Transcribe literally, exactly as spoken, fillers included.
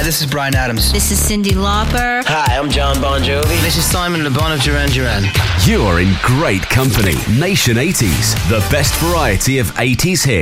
this is Bryan Adams. This is Cyndi Lauper. Hi, I'm John Bon Jovi. This is Simon Le Bon of Duran Duran. You're in great company. Nation eighties, the best variety of eighties hits.